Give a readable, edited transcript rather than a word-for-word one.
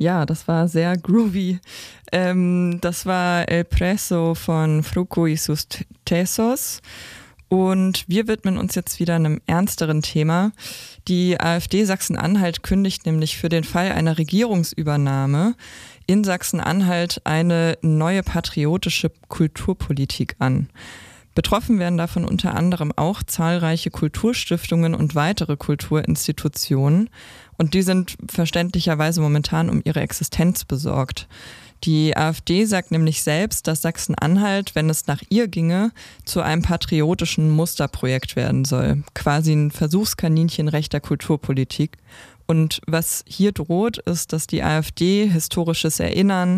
Ja, das war sehr groovy. Das war El Preso von Fruco y sus Tesos. Und wir widmen uns jetzt wieder einem ernsteren Thema. Die AfD Sachsen-Anhalt kündigt nämlich für den Fall einer Regierungsübernahme in Sachsen-Anhalt eine neue patriotische Kulturpolitik an. Betroffen werden davon unter anderem auch zahlreiche Kulturstiftungen und weitere Kulturinstitutionen. Und die sind verständlicherweise momentan um ihre Existenz besorgt. Die AfD sagt nämlich selbst, dass Sachsen-Anhalt, wenn es nach ihr ginge, zu einem patriotischen Musterprojekt werden soll. Quasi ein Versuchskaninchen rechter Kulturpolitik. Und was hier droht, ist, dass die AfD historisches Erinnern,